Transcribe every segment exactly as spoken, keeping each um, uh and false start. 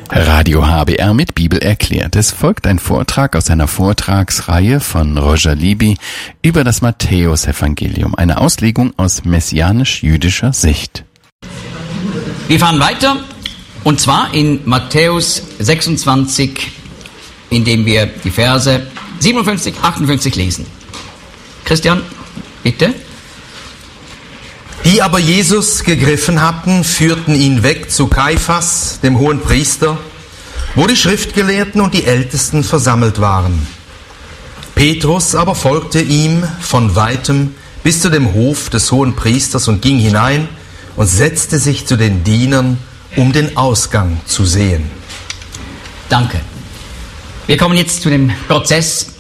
Radio H B R mit Bibel erklärt. Es folgt ein Vortrag aus einer Vortragsreihe von Roger Libby über das Matthäusevangelium, eine Auslegung aus messianisch-jüdischer Sicht. Wir fahren weiter, und zwar in Matthäus sechsundzwanzig, indem wir die Verse siebenundfünfzig, achtundfünfzig lesen. Christian, bitte. Die aber Jesus gegriffen hatten, führten ihn weg zu Kaiphas, dem Hohenpriester, wo die Schriftgelehrten und die Ältesten versammelt waren. Petrus aber folgte ihm von weitem bis zu dem Hof des Hohenpriesters und ging hinein und setzte sich zu den Dienern, um den Ausgang zu sehen. Danke. Wir kommen jetzt zu dem Prozess.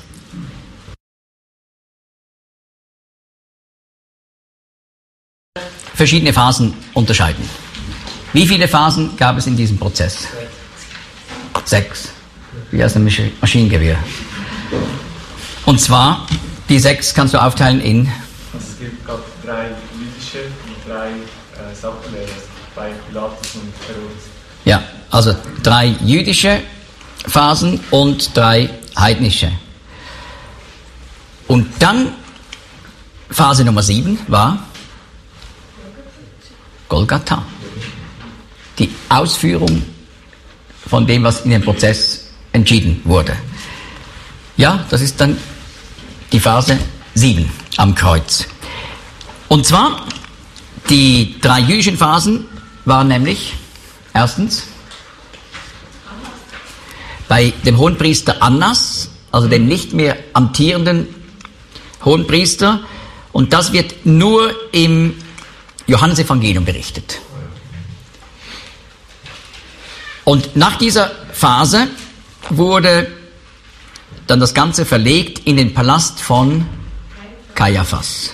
Verschiedene Phasen unterscheiden. Wie viele Phasen gab es in diesem Prozess? Sechs. Wie aus einem Maschinengewehr. Und zwar, die sechs kannst du aufteilen in? Also es gibt gerade drei jüdische und drei äh, säkulare, also bei Pilatus und Herodes. Ja, also drei jüdische Phasen und drei heidnische. Und dann, Phase Nummer sieben war Golgatha. Die Ausführung von dem, was in dem Prozess entschieden wurde. Ja, das ist dann die Phase sieben am Kreuz. Und zwar, die drei jüdischen Phasen waren nämlich, erstens, bei dem Hohenpriester Annas, also dem nicht mehr amtierenden Hohenpriester, und das wird nur im Johannesevangelium berichtet. Und nach dieser Phase wurde dann das Ganze verlegt in den Palast von Kaiaphas.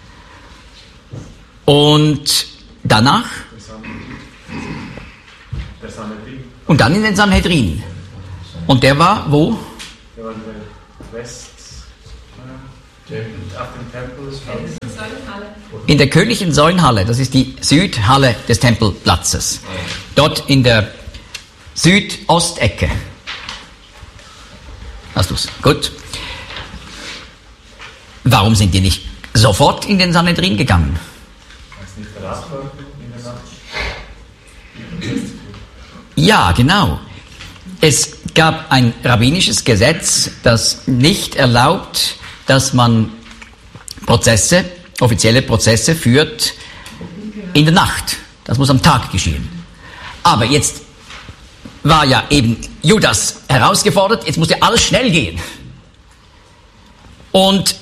Und danach und dann in den Sanhedrin. Und der war wo? Der war in der West, äh, auf dem Tempel. In der königlichen Säulenhalle, das ist die Südhalle des Tempelplatzes. Dort in der Südostecke. Hast du's? Gut. Warum sind die nicht sofort in den Sanhedrin gegangen? Ist nicht verlassen worden in der Nacht? Ja, genau. Es gab ein rabbinisches Gesetz, das nicht erlaubt, dass man Prozesse, offizielle Prozesse führt in der Nacht. Das muss am Tag geschehen. Aber jetzt war ja eben Judas herausgefordert, jetzt musste alles schnell gehen. Und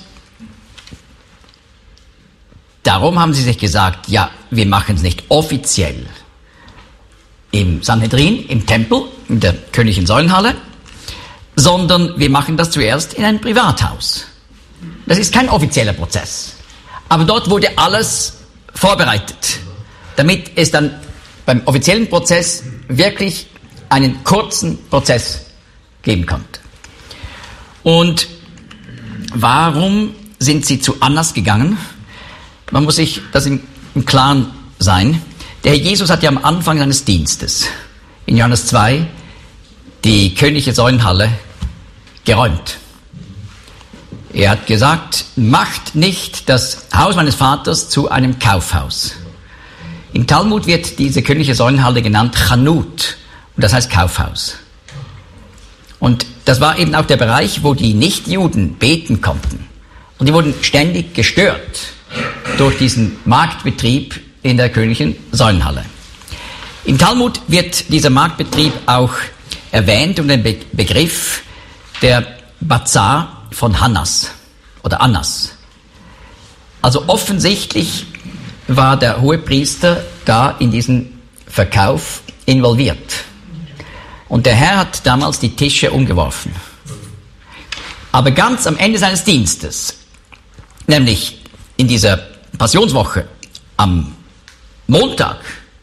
darum haben sie sich gesagt, ja, wir machen es nicht offiziell im Sanhedrin, im Tempel, in der königlichen Säulenhalle, sondern wir machen das zuerst in einem Privathaus. Das ist kein offizieller Prozess. Aber dort wurde alles vorbereitet, damit es dann beim offiziellen Prozess wirklich einen kurzen Prozess geben konnte. Und warum sind sie zu Annas gegangen? Man muss sich das im, im Klaren sein. Der Herr Jesus hat ja am Anfang seines Dienstes, in Johannes zwei, die königliche Säulenhalle geräumt. Er hat gesagt, macht nicht das Haus meines Vaters zu einem Kaufhaus. Im Talmud wird diese königliche Säulenhalle genannt Chanut, und das heißt Kaufhaus. Und das war eben auch der Bereich, wo die Nichtjuden beten konnten. Und die wurden ständig gestört durch diesen Marktbetrieb in der königlichen Säulenhalle. Im Talmud wird dieser Marktbetrieb auch erwähnt um den Be- Begriff der Bazar von Hannas oder Annas. Also offensichtlich war der Hohepriester da in diesen Verkauf involviert. Und der Herr hat damals die Tische umgeworfen. Aber ganz am Ende seines Dienstes, nämlich in dieser Passionswoche am Montag,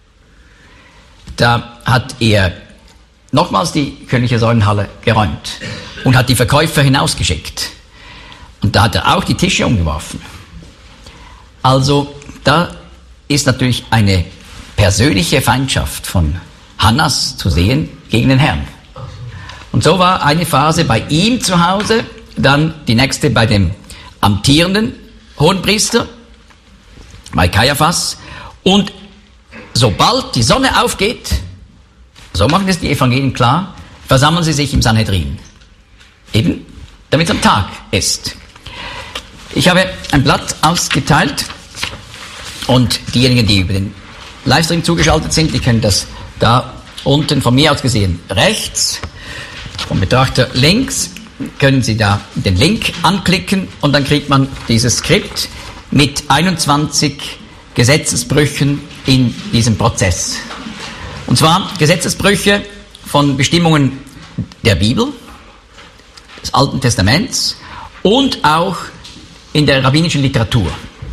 da hat er nochmals die königliche Säulenhalle geräumt und hat die Verkäufer hinausgeschickt. Und da hat er auch die Tische umgeworfen. Also da ist natürlich eine persönliche Feindschaft von Hannas zu sehen gegen den Herrn. Und so war eine Phase bei ihm zu Hause, dann die nächste bei dem amtierenden Hohenpriester, bei Kaiaphas. Und sobald die Sonne aufgeht, so machen es die Evangelien klar, versammeln sie sich im Sanhedrin. Eben, damit es am Tag ist. Ich habe ein Blatt ausgeteilt und diejenigen, die über den Livestream zugeschaltet sind, die können das da unten von mir aus gesehen rechts, vom Betrachter links, können Sie da den Link anklicken und dann kriegt man dieses Skript mit einundzwanzig Gesetzesbrüchen in diesem Prozess. Und zwar Gesetzesbrüche von Bestimmungen der Bibel, des Alten Testaments und auch in der rabbinischen Literatur.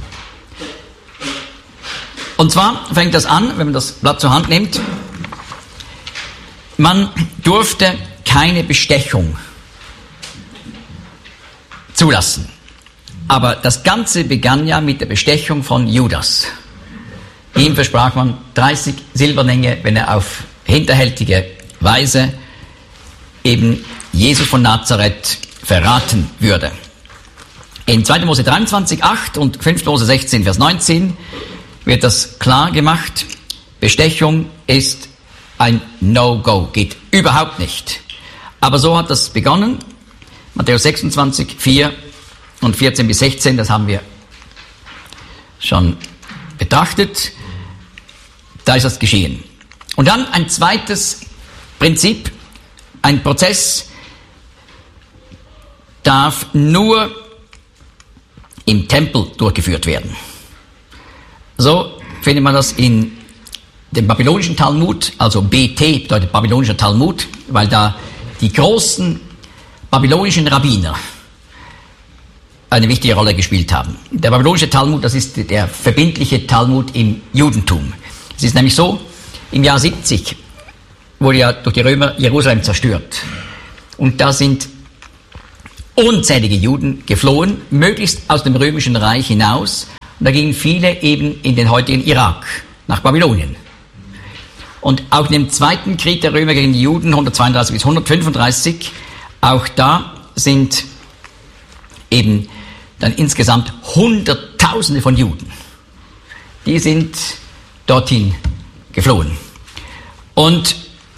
Und zwar fängt das an, wenn man das Blatt zur Hand nimmt, man durfte keine Bestechung zulassen. Aber das Ganze begann ja mit der Bestechung von Judas. Ihm versprach man dreißig Silberlinge, wenn er auf hinterhältige Weise eben Jesus von Nazareth verraten würde. In zweiter Mose dreiundzwanzig, acht und fünfter Mose sechzehn, Vers neunzehn wird das klar gemacht. Bestechung ist ein No-Go, geht überhaupt nicht. Aber so hat das begonnen. Matthäus sechsundzwanzig, vier und vierzehn bis sechzehn, das haben wir schon betrachtet. Da ist das geschehen. Und dann ein zweites Prinzip, ein Prozess darf nur im Tempel durchgeführt werden. So findet man das in dem babylonischen Talmud, also B T bedeutet babylonischer Talmud, weil da die großen babylonischen Rabbiner eine wichtige Rolle gespielt haben. Der babylonische Talmud, das ist der verbindliche Talmud im Judentum. Es ist nämlich so, im Jahr siebzig wurde ja durch die Römer Jerusalem zerstört. Und da sind unzählige Juden geflohen, möglichst aus dem römischen Reich hinaus. Und da gingen viele eben in den heutigen Irak, nach Babylonien. Und auch in dem zweiten Krieg der Römer gegen die Juden, hundertzweiunddreißig bis hundertfünfunddreißig, auch da sind eben dann insgesamt Hunderttausende von Juden. Die sind dorthin geflohen. Und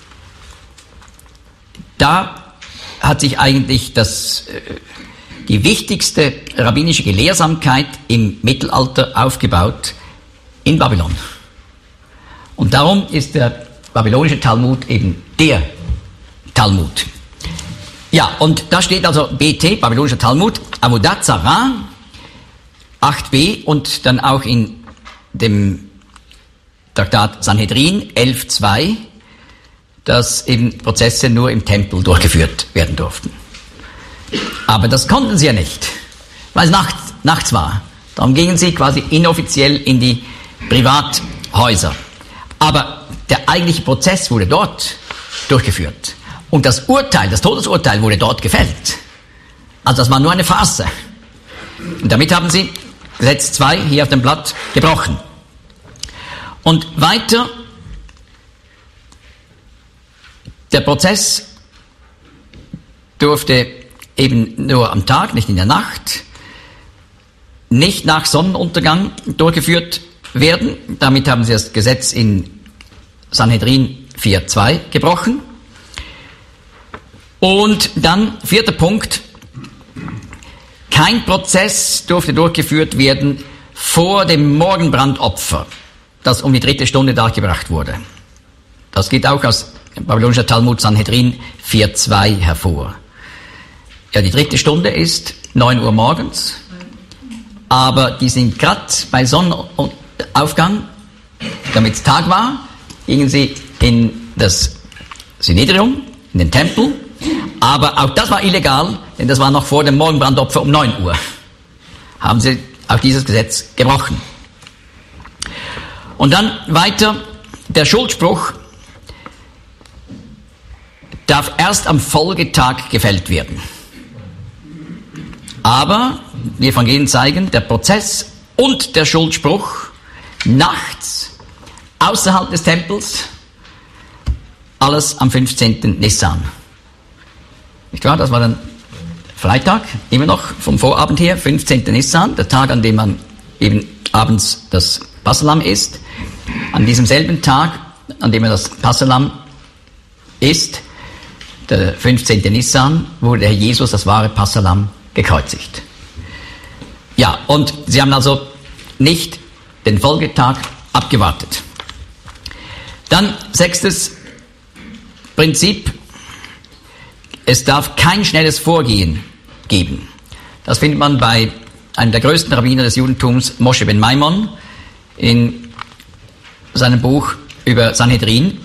da hat sich eigentlich das, die wichtigste rabbinische Gelehrsamkeit im Mittelalter aufgebaut in Babylon. Und darum ist der babylonische Talmud eben der Talmud. Ja, und da steht also B T, babylonischer Talmud, Avodat Zarah, acht b und dann auch in dem Traktat Sanhedrin elf zwei, dass eben Prozesse nur im Tempel durchgeführt werden durften. Aber das konnten sie ja nicht, weil es nachts, nachts war. Darum gingen sie quasi inoffiziell in die Privathäuser. Aber der eigentliche Prozess wurde dort durchgeführt. Und das Urteil, das Todesurteil wurde dort gefällt. Also das war nur eine Farce. Und damit haben sie Gesetz zwei hier auf dem Blatt gebrochen. Und weiter, der Prozess durfte eben nur am Tag, nicht in der Nacht, nicht nach Sonnenuntergang durchgeführt werden. Damit haben sie das Gesetz in Sanhedrin vier zwei gebrochen. Und dann, vierter Punkt, kein Prozess durfte durchgeführt werden vor dem Morgenbrandopfer, das um die dritte Stunde dargebracht wurde. Das geht auch aus babylonischer Talmud Sanhedrin vier zwei hervor. Ja, die dritte Stunde ist neun Uhr morgens, aber die sind gerade bei Sonnenaufgang, damit es Tag war, gingen sie in das Synedrium, in den Tempel, aber auch das war illegal, denn das war noch vor dem Morgenbrandopfer um neun Uhr. Haben sie auch dieses Gesetz gebrochen. Und dann weiter, der Schuldspruch darf erst am Folgetag gefällt werden. Aber die Evangelien zeigen, der Prozess und der Schuldspruch nachts außerhalb des Tempels alles am fünfzehnten Nissan. Nicht wahr? Das war dann Freitag, immer noch vom Vorabend her, fünfzehnten Nissan, der Tag, an dem man eben abends das Passahlamm isst. An diesem selben Tag, an dem man das Passahlamm isst, der fünfzehnten Nissan, wurde der Herr Jesus, das wahre Passahlamm, gekreuzigt. Ja, und sie haben also nicht den Folgetag abgewartet. Dann sechstes Prinzip: Es darf kein schnelles Vorgehen geben. Das findet man bei einem der größten Rabbiner des Judentums, Moshe ben Maimon, in seinem Buch über Sanhedrin,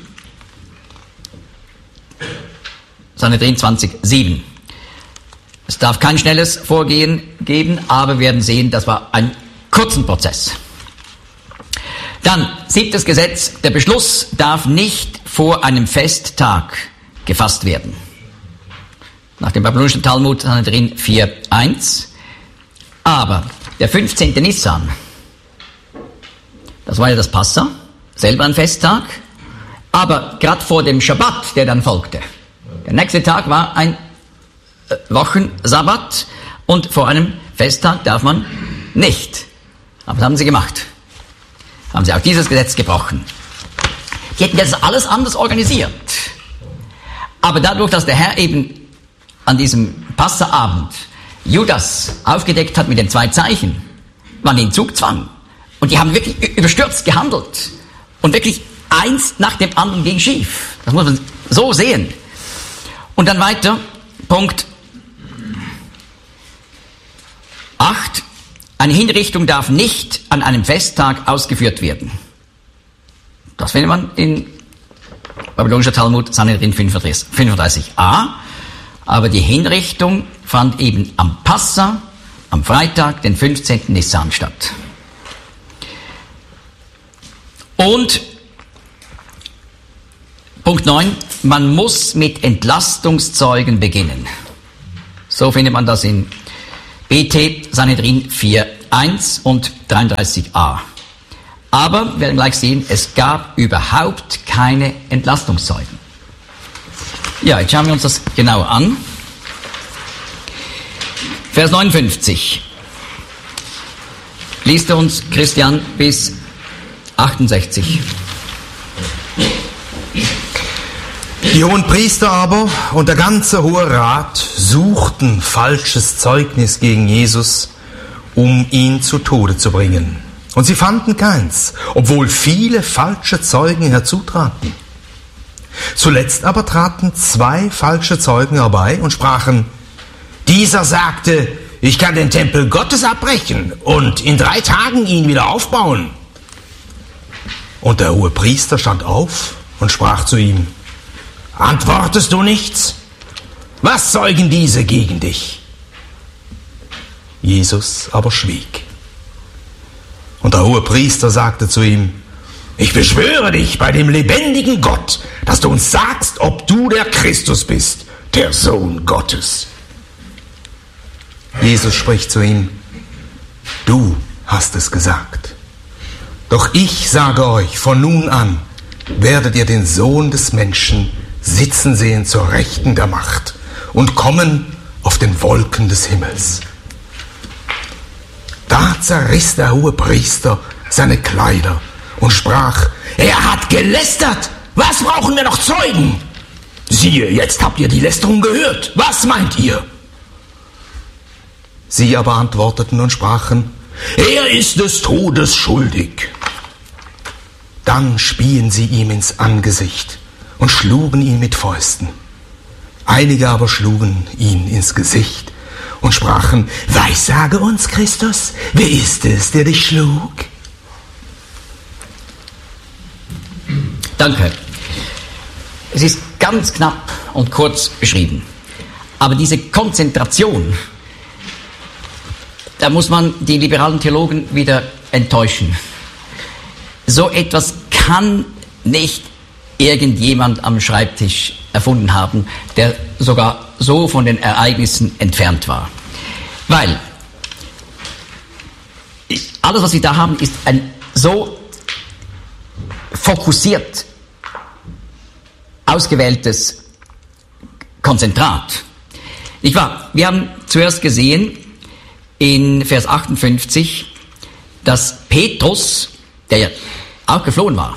Sanhedrin zwanzig sieben. Es darf kein schnelles Vorgehen geben, aber wir werden sehen, das war ein kurzer Prozess. Dann, siebtes Gesetz: Der Beschluss darf nicht vor einem Festtag gefasst werden. Nach dem babylonischen Talmud, Sanhedrin vier eins. Aber der fünfzehnte Nissan, das war ja das Passa, selber ein Festtag, aber gerade vor dem Schabbat, der dann folgte. Der nächste Tag war ein Wochensabbat und vor einem Festtag darf man nicht. Aber das haben sie gemacht. Haben sie auch dieses Gesetz gebrochen. Die hätten das alles anders organisiert. Aber dadurch, dass der Herr eben an diesem Passaabend Judas aufgedeckt hat mit den zwei Zeichen, man den Zugzwang. Und die haben wirklich überstürzt gehandelt. Und wirklich eins nach dem anderen ging schief. Das muss man so sehen. Und dann weiter, Punkt acht. Eine Hinrichtung darf nicht an einem Festtag ausgeführt werden. Das findet man in babylonischer Talmud, Sanhedrin fünfunddreißig a. Aber die Hinrichtung fand eben am Passa, am Freitag, den fünfzehnten Nissan statt. Und Punkt neun, man muss mit Entlastungszeugen beginnen. So findet man das in B T, Sanhedrin vier eins und dreiunddreißig a. Aber wir werden gleich sehen, es gab überhaupt keine Entlastungszeugen. Ja, jetzt schauen wir uns das genau an. Vers neunundfünfzig. Liest er uns, Christian, bis achtundsechzig. Die Hohenpriester aber und der ganze Hohe Rat suchten falsches Zeugnis gegen Jesus, um ihn zu Tode zu bringen. Und sie fanden keins, obwohl viele falsche Zeugen herzutraten. Zuletzt aber traten zwei falsche Zeugen herbei und sprachen: Dieser sagte, ich kann den Tempel Gottes abbrechen und in drei Tagen ihn wieder aufbauen. Und der Hohepriester stand auf und sprach zu ihm: Antwortest du nichts? Was zeugen diese gegen dich? Jesus aber schwieg. Und der Hohepriester sagte zu ihm: Ich beschwöre dich bei dem lebendigen Gott, dass du uns sagst, ob du der Christus bist, der Sohn Gottes. Jesus spricht zu ihm: Du hast es gesagt. Doch ich sage euch, von nun an werdet ihr den Sohn des Menschen sitzen sehen zur Rechten der Macht und kommen auf den Wolken des Himmels. Da zerriss der Hohepriester seine Kleider und sprach: Er hat gelästert! Was brauchen wir noch Zeugen? Siehe, jetzt habt ihr die Lästerung gehört. Was meint ihr? Sie aber antworteten und sprachen: Er ist des Todes schuldig. Dann spien sie ihm ins Angesicht und schlugen ihn mit Fäusten. Einige aber schlugen ihn ins Gesicht und sprachen: Weissage uns, Christus, wer ist es, der dich schlug? Danke. Es ist ganz knapp und kurz beschrieben. Aber diese Konzentration, da muss man die liberalen Theologen wieder enttäuschen. So etwas kann nicht irgendjemand am Schreibtisch erfunden haben, der sogar so von den Ereignissen entfernt war. Weil alles, was wir da haben, ist ein so fokussiert ausgewähltes Konzentrat. Nicht wahr? Wir haben zuerst gesehen in Vers achtundfünfzig, dass Petrus, der ja auch geflohen war,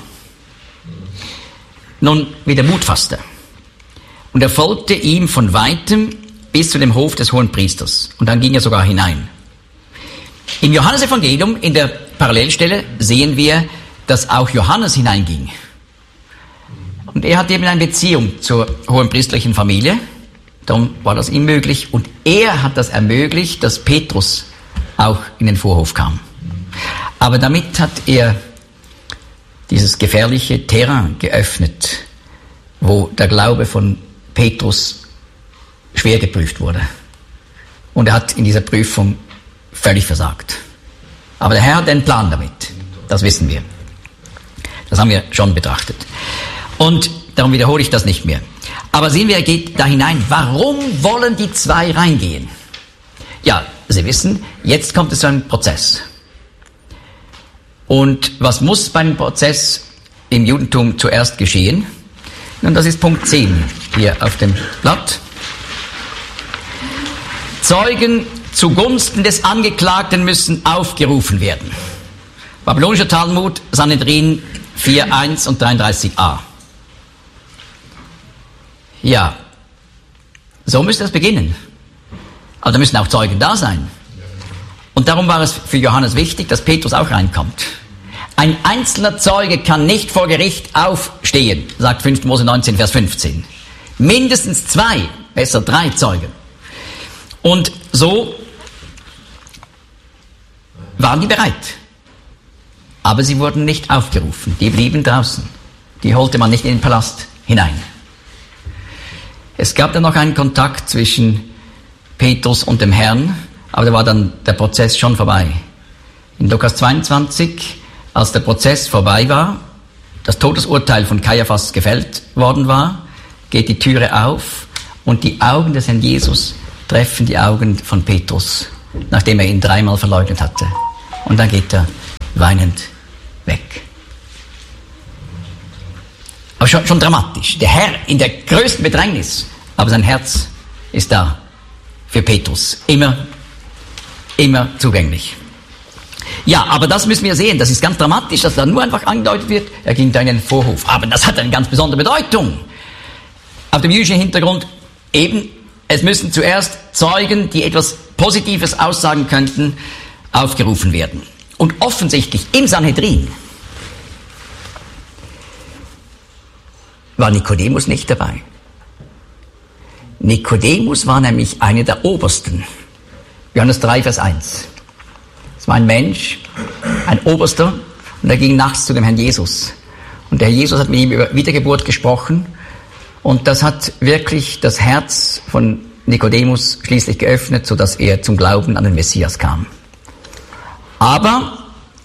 nun wieder Mut fasste. Und er folgte ihm von weitem bis zu dem Hof des Hohenpriesters. Und dann ging er sogar hinein. Im Johannesevangelium, in der Parallelstelle, sehen wir, dass auch Johannes hineinging. Und er hatte eben eine Beziehung zur hohenpriesterlichen Familie. Darum war das ihm möglich. Und er hat das ermöglicht, dass Petrus auch in den Vorhof kam. Aber damit hat er dieses gefährliche Terrain geöffnet, wo der Glaube von Petrus schwer geprüft wurde. Und er hat in dieser Prüfung völlig versagt. Aber der Herr hat einen Plan damit. Das wissen wir. Das haben wir schon betrachtet. Und darum wiederhole ich das nicht mehr. Aber sehen wir, er geht da hinein. Warum wollen die zwei reingehen? Ja, Sie wissen, jetzt kommt es zu einem Prozess. Und was muss beim Prozess im Judentum zuerst geschehen? Nun, das ist Punkt zehn hier auf dem Blatt. Zeugen zugunsten des Angeklagten müssen aufgerufen werden. Babylonischer Talmud, Sanhedrin vier eins und dreiunddreißig a. Ja, so müsste es beginnen. Aber da müssen auch Zeugen da sein. Und darum war es für Johannes wichtig, dass Petrus auch reinkommt. Ein einzelner Zeuge kann nicht vor Gericht aufstehen, sagt fünfter Mose neunzehn, Vers fünfzehn. Mindestens zwei, besser drei Zeugen. Und so waren die bereit. Aber sie wurden nicht aufgerufen, die blieben draußen. Die holte man nicht in den Palast hinein. Es gab dann noch einen Kontakt zwischen Petrus und dem Herrn, aber da war dann der Prozess schon vorbei. In Lukas zweiundzwanzig, als der Prozess vorbei war, das Todesurteil von Kaiaphas gefällt worden war, geht die Türe auf und die Augen des Herrn Jesus treffen die Augen von Petrus, nachdem er ihn dreimal verleugnet hatte. Und dann geht er weinend weg. Aber schon, schon dramatisch. Der Herr in der größten Bedrängnis, aber sein Herz ist da für Petrus. Immer, immer zugänglich. Ja, aber das müssen wir sehen. Das ist ganz dramatisch, dass da nur einfach angedeutet wird, er ging da in den Vorhof. Aber das hat eine ganz besondere Bedeutung. Auf dem jüdischen Hintergrund eben, es müssen zuerst Zeugen, die etwas Positives aussagen könnten, aufgerufen werden. Und offensichtlich im Sanhedrin war Nikodemus nicht dabei. Nikodemus war nämlich einer der Obersten. Johannes drei, Vers eins. Es war ein Mensch, ein Oberster, und er ging nachts zu dem Herrn Jesus. Und der Herr Jesus hat mit ihm über Wiedergeburt gesprochen, und das hat wirklich das Herz von Nikodemus schließlich geöffnet, sodass er zum Glauben an den Messias kam. Aber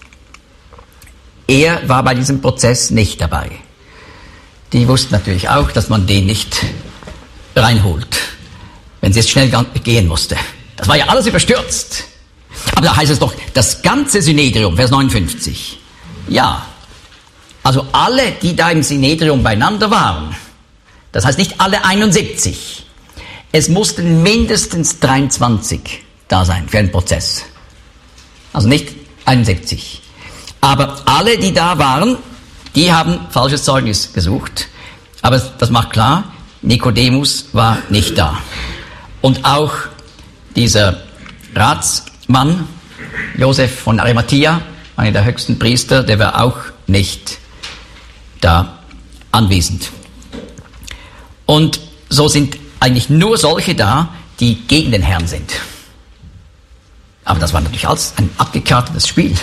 er war bei diesem Prozess nicht dabei. Die wussten natürlich auch, dass man den nicht reinholt, wenn es jetzt schnell gehen musste. Das war ja alles überstürzt. Aber da heißt es doch, das ganze Synedrium, Vers neunundfünfzig. Ja, also alle, die da im Synedrium beieinander waren, das heißt nicht alle einundsiebzig, es mussten mindestens dreiundzwanzig da sein für einen Prozess. Also nicht einundsiebzig. Aber alle, die da waren, die haben falsches Zeugnis gesucht. Aber das macht klar, Nikodemus war nicht da. Und auch dieser Ratsmann, Josef von Arimathea, einer der höchsten Priester, der war auch nicht da anwesend. Und so sind eigentlich nur solche da, die gegen den Herrn sind. Aber das war natürlich alles ein abgekartetes Spiel.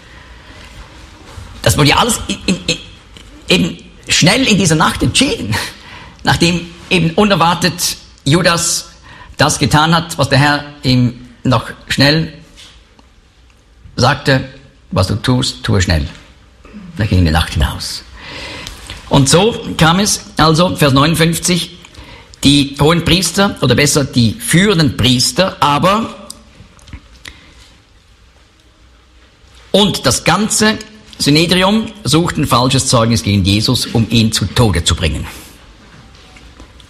Das wurde ja alles in, in, in, eben schnell in dieser Nacht entschieden, nachdem eben unerwartet Judas das getan hat, was der Herr ihm noch schnell sagte, was du tust, tue schnell. Da ging die Nacht hinaus. Und so kam es, also Vers neunundfünfzig, die hohen Priester, oder besser die führenden Priester, aber und das ganze Synedrium suchten falsches Zeugnis gegen Jesus, um ihn zu Tode zu bringen.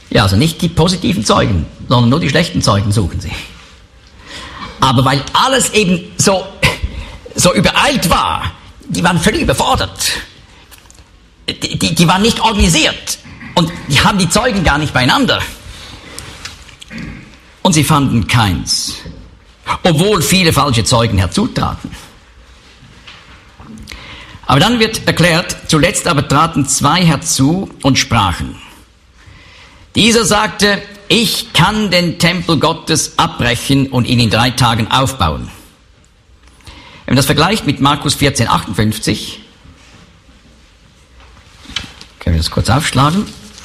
Ja, also nicht die positiven Zeugen, sondern nur die schlechten Zeugen suchen sie. Aber weil alles eben so, so übereilt war, die waren völlig überfordert. Die, die, die waren nicht organisiert. Und die haben die Zeugen gar nicht beieinander. Und sie fanden keins. Obwohl viele falsche Zeugen herzutraten. Aber dann wird erklärt, zuletzt aber traten zwei herzu und sprachen. Dieser sagte, ich kann den Tempel Gottes abbrechen und ihn in drei Tagen aufbauen. Wenn man das vergleicht mit Markus vierzehn, achtundfünfzig, können wir das kurz aufschlagen.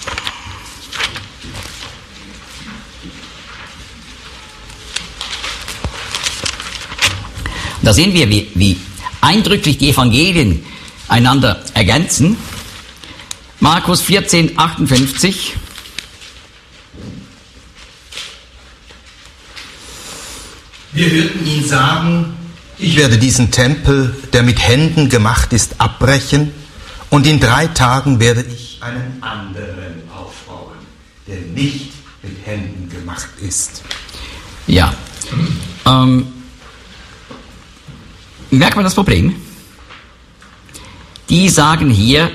Da sehen wir, wie, wie eindrücklich die Evangelien einander ergänzen. Markus vierzehn, achtundfünfzig. Wir hörten ihn sagen, ich werde diesen Tempel, der mit Händen gemacht ist, abbrechen und in drei Tagen werde ich einen anderen aufbauen, der nicht mit Händen gemacht ist. Ja, ähm, merkt man das Problem? Die sagen hier,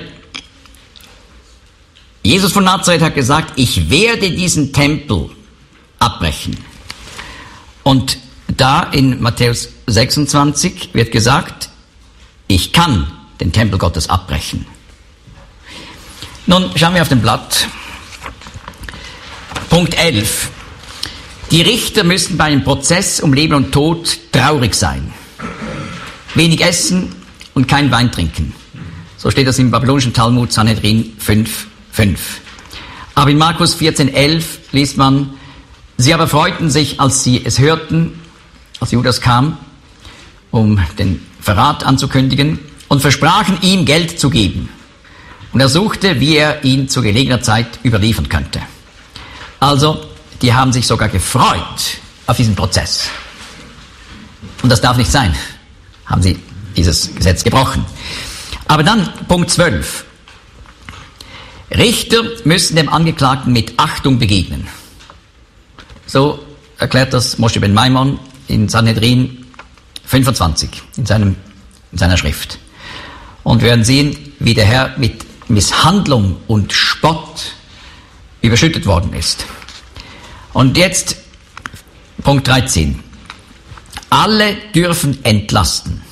Jesus von Nazareth hat gesagt, ich werde diesen Tempel abbrechen. Und da in Matthäus sechsundzwanzig wird gesagt, ich kann den Tempel Gottes abbrechen. Nun schauen wir auf dem Blatt. Punkt elf. Die Richter müssen bei einem Prozess um Leben und Tod traurig sein. Wenig essen und kein Wein trinken. So steht das im babylonischen Talmud Sanhedrin fünf, fünf. Aber in Markus vierzehn, elf liest man, sie aber freuten sich, als sie es hörten, als Judas kam, um den Verrat anzukündigen, und versprachen ihm Geld zu geben. Und er suchte, wie er ihn zu gelegener Zeit überliefern könnte. Also, die haben sich sogar gefreut auf diesen Prozess. Und das darf nicht sein. Haben sie dieses Gesetz gebrochen. Aber dann Punkt zwölf. Richter müssen dem Angeklagten mit Achtung begegnen. So erklärt das Moshe ben Maimon in Sanhedrin fünfundzwanzig, in, seinem, in seiner Schrift. Und wir werden sehen, wie der Herr mit Misshandlung und Spott überschüttet worden ist. Und jetzt Punkt dreizehn. Alle dürfen entlasten.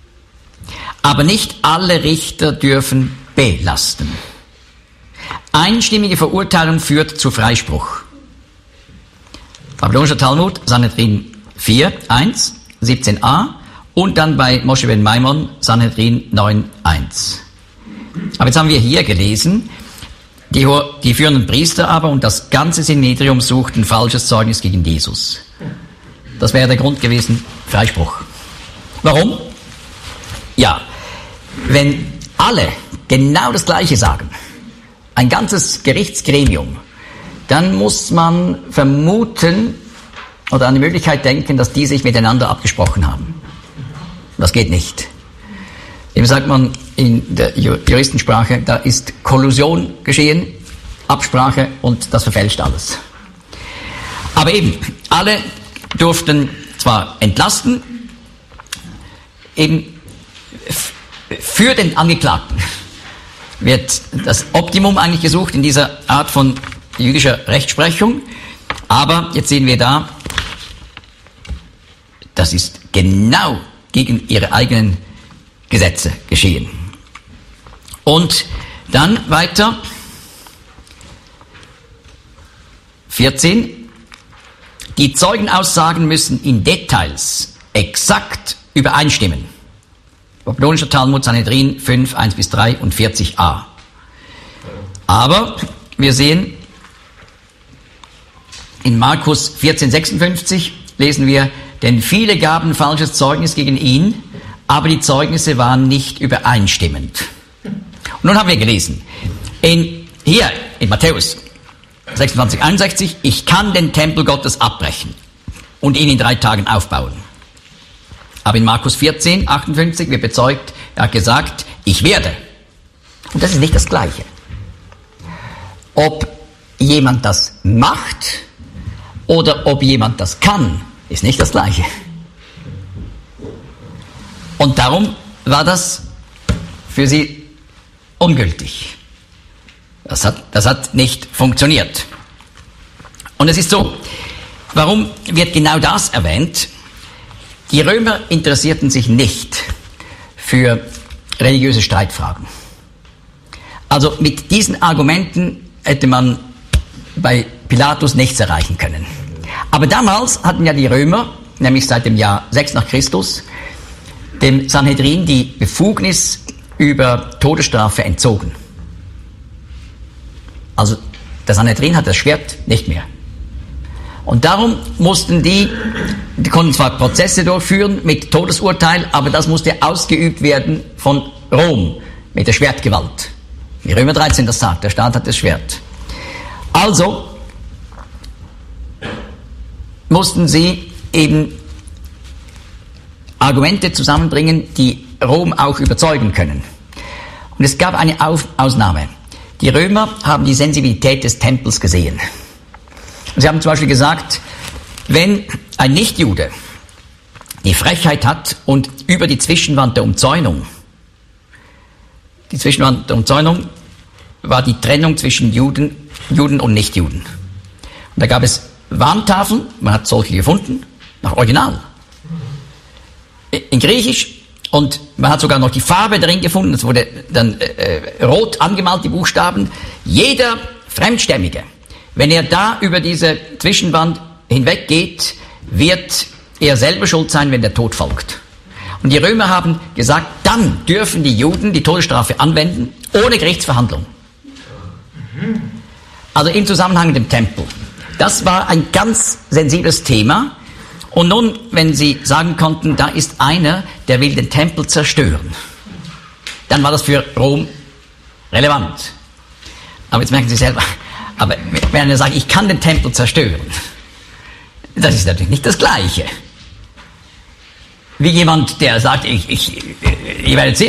Aber nicht alle Richter dürfen belasten. Einstimmige Verurteilung führt zu Freispruch. Babylonischer Talmud, Sanhedrin vier, eins, siebzehn a und dann bei Moshe ben Maimon, Sanhedrin neun, eins. Aber jetzt haben wir hier gelesen, die, die führenden Priester aber und das ganze Synedrium suchten falsches Zeugnis gegen Jesus. Das wäre der Grund gewesen, Freispruch. Warum? Ja, wenn alle genau das Gleiche sagen, ein ganzes Gerichtsgremium, dann muss man vermuten oder an die Möglichkeit denken, dass die sich miteinander abgesprochen haben. Das geht nicht. Eben sagt man in der Juristensprache, da ist Kollusion geschehen, Absprache und das verfälscht alles. Aber eben, alle durften zwar entlasten, eben für den Angeklagten wird das Optimum eigentlich gesucht in dieser Art von jüdischer Rechtsprechung. Aber jetzt sehen wir da, das ist genau gegen ihre eigenen Gesetze geschehen. Und dann weiter, vierzehn. Die Zeugenaussagen müssen in Details exakt übereinstimmen. Babylonischer Talmud, Sanhedrin fünf, eins bis drei und vierzig a. Aber wir sehen, in Markus vierzehn, sechsundfünfzig lesen wir, denn viele gaben falsches Zeugnis gegen ihn, aber die Zeugnisse waren nicht übereinstimmend. Und nun haben wir gelesen, in, hier in Matthäus sechsundzwanzig, einundsechzig, ich kann den Tempel Gottes abbrechen und ihn in drei Tagen aufbauen. Aber in Markus vierzehn, achtundfünfzig wird bezeugt, er hat gesagt, ich werde. Und das ist nicht das Gleiche. Ob jemand das macht oder ob jemand das kann, ist nicht das Gleiche. Und darum war das für sie ungültig. Das hat, das hat nicht funktioniert. Und es ist so, warum wird genau das erwähnt? Die Römer interessierten sich nicht für religiöse Streitfragen. Also mit diesen Argumenten hätte man bei Pilatus nichts erreichen können. Aber damals hatten ja die Römer, nämlich seit dem Jahr sechs nach Christus, dem Sanhedrin die Befugnis über Todesstrafe entzogen. Also der Sanhedrin hat das Schwert nicht mehr. Und darum mussten die, die konnten zwar Prozesse durchführen mit Todesurteil, aber das musste ausgeübt werden von Rom mit der Schwertgewalt. Wie Römer dreizehn das sagt, der Staat hat das Schwert. Also mussten sie eben Argumente zusammenbringen, die Rom auch überzeugen können. Und es gab eine Auf- Ausnahme. Die Römer haben die Sensibilität des Tempels gesehen. Und sie haben zum Beispiel gesagt, wenn ein Nichtjude die Frechheit hat und über die Zwischenwand der Umzäunung, die Zwischenwand der Umzäunung war die Trennung zwischen Juden, Juden und Nichtjuden. Und da gab es Warntafeln, man hat solche gefunden, nach Original, in Griechisch, und man hat sogar noch die Farbe drin gefunden, es wurde dann äh, rot angemalt, die Buchstaben. Jeder Fremdstämmige, wenn er da über diese Zwischenwand hinweggeht, wird er selber schuld sein, wenn der Tod folgt. Und die Römer haben gesagt, dann dürfen die Juden die Todesstrafe anwenden, ohne Gerichtsverhandlung. Also im Zusammenhang mit dem Tempel. Das war ein ganz sensibles Thema. Und nun, wenn sie sagen konnten, da ist einer, der will den Tempel zerstören, dann war das für Rom relevant. Aber jetzt merken Sie selber, aber wenn einer sagt, ich kann den Tempel zerstören, das ist natürlich nicht das Gleiche. Wie jemand, der sagt, ich, ich, ich werde